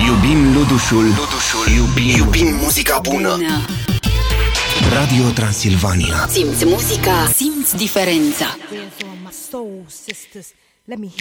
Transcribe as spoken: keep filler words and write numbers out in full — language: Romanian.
Iubim Ludușul, Ludușul. Iubim, iubim muzica bună. bună Radio Transilvania. Simți muzica, simți diferența.